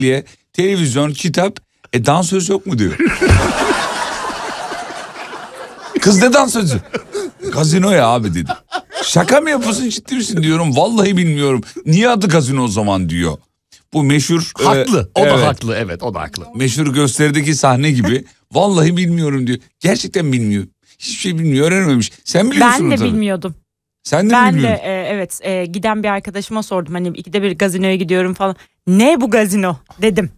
diye televizyon, kitap, dansöz yok mu diyor. Kız ne dansözü? Gazino ya abi dedi. Şaka mı yapıyorsun, ciddi misin diyorum. Vallahi bilmiyorum. Niye adı gazino o zaman diyor. Bu meşhur... Haklı. O evet, da haklı. Evet, o da haklı. Meşhur gösterideki sahne gibi. Vallahi bilmiyorum diyor. Gerçekten bilmiyor. Hiçbir şey bilmiyor, öğrenememiş. Sen biliyorsun Ben de tabii. bilmiyordum. Sen de Ben bilmiyorsun. de evet giden bir arkadaşıma sordum. Hani ikide bir gazinoya gidiyorum falan. Ne bu gazino dedim.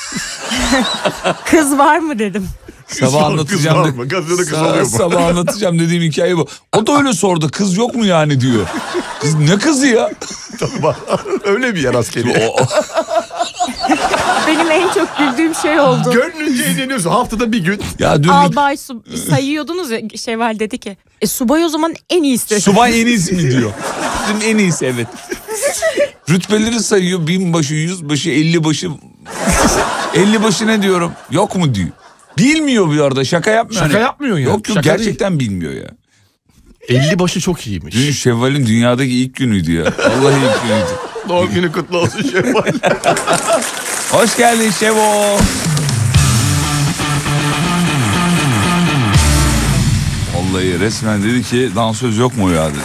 Kız var mı dedim. Sabah anlatacağım. Kız var mı? Gazinoda kız oluyor mu? Sabah anlatacağım dediğim hikaye bu. O da öyle sordu. Kız yok mu yani diyor. Kız ne kızı ya? Öyle bir yer askeri. Benim en çok güldüğüm şey oldu. Gönlünce eğleniyorsun haftada bir gün. Ya dün Albay sayıyordunuz ya, Şevval dedi ki subay o zaman en iyisi. subay en iyisi mi diyor. Bizim en iyisi evet. Rütbeleri sayıyor. 1000 başı, 100 başı, 50 başı. 50 başı ne diyorum? Yok mu diyor. Bilmiyor bir arada, şaka yapmıyor. Şaka yapmıyor ya. Yok Şaka gerçekten bilmiyor ya. 50 başı çok iyiymiş. Dün Şevval'in dünyadaki ilk günüydü ya. Vallahi ilk günüydü. Doğum günü kutlu olsun Şevval. Hoş geldin Şevo. Vallahi resmen dedi ki dansöz yok mu ya dedi.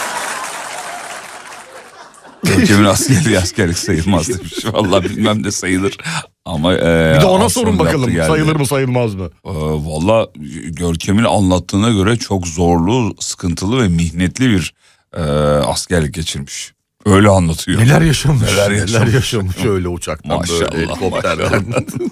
Görkem'in askerlik sayılmaz demiş. Vallahi bilmem de sayılır. Ama bir de ona sorun bakalım. Sayılır mı sayılmaz mı? Vallahi Görkem'in anlattığına göre çok zorlu, sıkıntılı ve mihnetli bir askerlik geçirmiş. Öyle anlatıyor. Neler yaşamış. Neler yaşamış. Öyle uçaktan Maşallah, böyle helikopterden.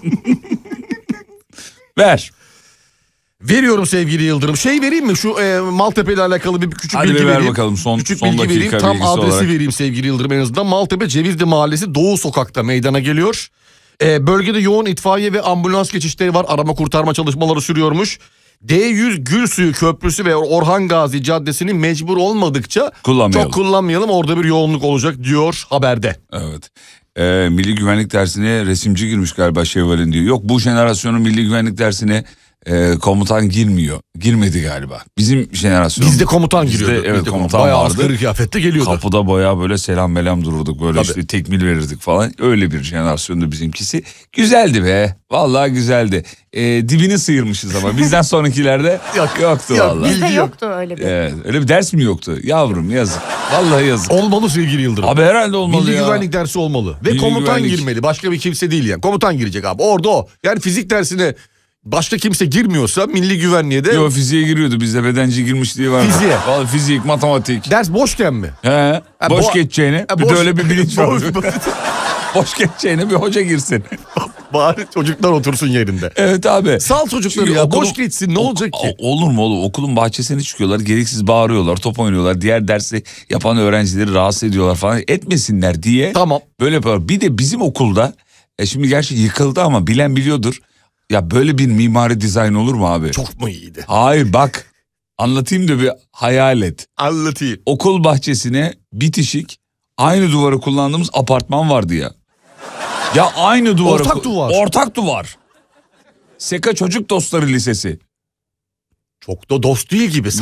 Ver. Veriyorum sevgili Yıldırım. Vereyim mi? Şu Maltepe ile alakalı bir küçük Hadi bilgi ver vereyim. bakalım son küçük son bilgi dakika vereyim. Tam bilgisi adresi olarak. vereyim sevgili Yıldırım en azından. Maltepe Cevizli Mahallesi Doğu Sokak'ta meydana geliyor. Bölgede yoğun itfaiye ve ambulans geçişleri var. Arama kurtarma çalışmaları sürüyormuş. D100 Gülsuyu Köprüsü ve Orhan Gazi Caddesi'ni mecbur olmadıkça çok kullanmayalım. Orada bir yoğunluk olacak diyor haberde. Evet. Milli güvenlik dersine resimci girmiş galiba Şevval'in diyor. Yok, bu jenerasyonun milli güvenlik dersine komutan girmiyor. Girmedi galiba. Bizim jenerasyon. Bizde komutan giriyordu. Evet, komutan bayağı vardı. asgari kıyafette geliyordu. Kapıda bayağı böyle selam dururduk. Böyle Tabii. işte tekmil verirdik falan. Öyle bir jenerasyondu bizimkisi. Güzeldi be. Vallahi güzeldi. Dibini sıyırmışız ama bizden sonrakilerde yoktu vallahi. Bizde Bilgi yoktu öyle bir. Evet, öyle bir ders mi yoktu? Yavrum yazık. Vallahi yazık. Olmalı sevgili Yıldırım. Abi herhalde olmalı Milli ya. güvenlik dersi olmalı. Ve Milli komutan güvenlik. girmeli. Başka bir kimse değil yani. Komutan girecek abi. Orada o. Yani fizik dersine başka kimse girmiyorsa milli güvenliğe de... Yo, fiziğe giriyordu. Bizde bedenci girmişliği vardı. Fiziğe. Vallahi fizik, matematik. Ders boşken mi? He. Boş geçeceğine. Bir de boş- öyle bir bilinç var. boş- Boş geçeceğine bir hoca girsin. Bari çocuklar otursun yerinde. Evet abi. Sal çocukları Çünkü ya. Boş geçsin ne olacak ki? Olur mu oğlum? Okulun bahçesine çıkıyorlar. Gereksiz bağırıyorlar, top oynuyorlar. Diğer dersi yapan öğrencileri rahatsız ediyorlar falan. Etmesinler diye. Tamam. Böyle yapıyorlar. Bir de bizim okulda şimdi gerçi yıkıldı ama bilen biliyordur. Ya böyle bir mimari dizayn olur mu abi? Çok mu iyiydi? Hayır bak. Anlatayım da bir hayal et. Anlatayım. Okul bahçesine bitişik aynı duvarı kullandığımız apartman vardı ya. Ya aynı duvarı. Ortak duvar. Ortak duvar. Seka Çocuk Dostları Lisesi. Çok da dost değil gibi.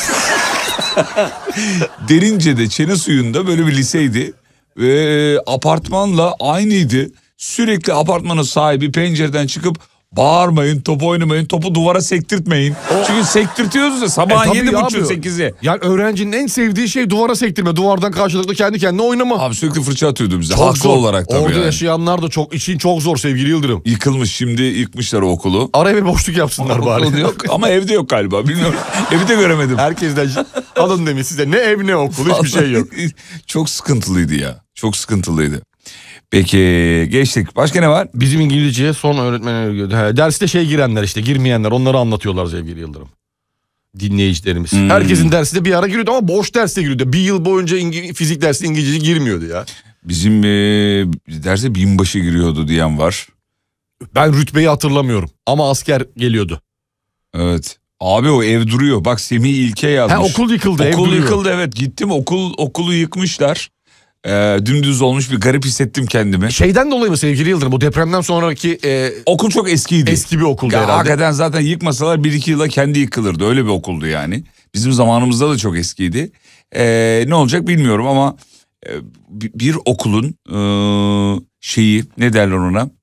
Derince'de çene suyunda böyle bir liseydi. Ve apartmanla aynıydı. Sürekli apartmanın sahibi pencereden çıkıp bağırmayın, top oynamayın, topu duvara sektirtmeyin. Çünkü sektirtiyoruz ya sabahın tabii 7.30 abi. 8'i. Yani öğrencinin en sevdiği şey duvara sektirme. Duvardan karşılıklı kendi kendine oynama. Abi sürekli fırça atıyordu bize. Çok Haklı zor. olarak tabii Orada yani. yaşayanlar da çok işin çok zor sevgili Yıldırım. Yıkılmış, şimdi yıkmışlar o okulu. Araya bir boşluk yapsınlar bari. Okul yok ama evde yok galiba, bilmiyorum. Evi de göremedim. Herkesten alın demiş size. Ne ev ne okul hiçbir şey yok. Çok sıkıntılıydı ya. Çok sıkıntılıydı. Peki geçtik. Başka ne var? Bizim İngilizceye son öğretmen derste girenler işte girmeyenler onları anlatıyorlar sevgili Yıldırım. Dinleyicilerimiz. Herkesin dersi de bir ara giriyordu ama boş derste giriyordu. Bir yıl boyunca fizik dersi İngilizce girmiyordu ya. Bizim derse binbaşı giriyordu diyen var. Ben rütbeyi hatırlamıyorum ama asker geliyordu. Evet. Abi o ev duruyor. Bak Semih İlke yazmış. Okul yıkıldı. Okul ev yıkıldı evet. Gittim okulu yıkmışlar. Dümdüz olmuş, bir garip hissettim kendimi. Şeyden dolayı mı sevgili Yıldırım? Bu depremden sonraki Okul çok eskiydi. eski bir okuldu Ya herhalde. hakikaten zaten yıkmasalar 1-2 yıla kendi yıkılırdı. Öyle bir okuldu yani. Bizim zamanımızda da çok eskiydi. Ne olacak bilmiyorum ama bir okulun şeyi, ne derler ona?